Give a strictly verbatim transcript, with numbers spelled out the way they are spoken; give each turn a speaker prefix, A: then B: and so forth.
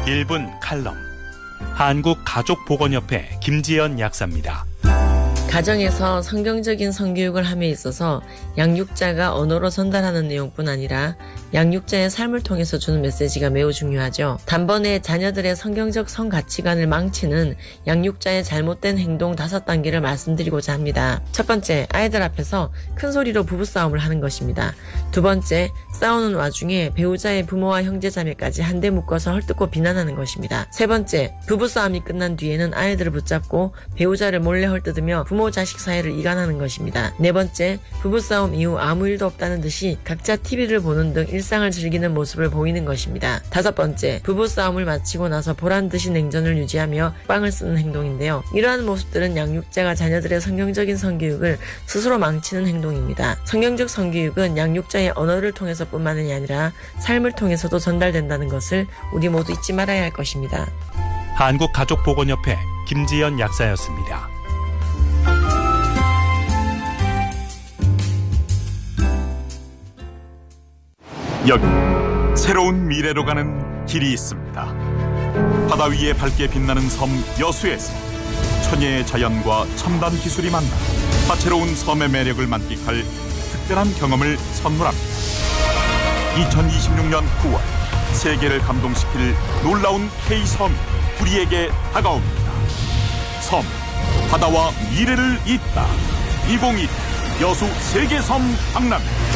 A: 일 분 칼럼. 한국가족보건협회 김지연 약사입니다.
B: 가정에서 성경적인 성교육을 함에 있어서 양육자가 언어로 전달하는 내용뿐 아니라 양육자의 삶을 통해서 주는 메시지가 매우 중요하죠. 단번에 자녀들의 성경적 성가치관을 망치는 양육자의 잘못된 행동 다섯 단계를 말씀드리고자 합니다. 첫 번째, 아이들 앞에서 큰 소리로 부부싸움을 하는 것입니다. 두 번째, 싸우는 와중에 배우자의 부모와 형제자매까지 한데 묶어서 헐뜯고 비난하는 것입니다. 세 번째, 부부싸움이 끝난 뒤에는 아이들을 붙잡고 배우자를 몰래 헐뜯으며 부모 자식 사이를 이간하는 것입니다. 네 번째, 부부싸움 이후 아무 일도 없다는 듯이 각자 티비를 보는 등 일상을 즐기는 모습을 보이는 것입니다. 다섯 번째, 부부싸움을 마치고 나서 보란듯이 냉전을 유지하며 빵을 쓰는 행동인데요. 이러한 모습들은 양육자가 자녀들의 성경적인 성교육을 스스로 망치는 행동입니다. 성경적 성교육은 양육자의 언어를 통해서뿐만이 아니라 삶을 통해서도 전달된다는 것을 우리 모두 잊지 말아야 할 것입니다.
A: 한국가족보건협회 김지연 약사였습니다.
C: 여기 새로운 미래로 가는 길이 있습니다. 바다 위에 밝게 빛나는 섬 여수에서 천혜의 자연과 첨단 기술이 만나 다채로운 섬의 매력을 만끽할 특별한 경험을 선물합니다. 이천이십육 년 구월 세계를 감동시킬 놀라운 K섬이 우리에게 다가옵니다. 섬, 바다와 미래를 잇다. 이천이십칠 여수 세계섬 박람.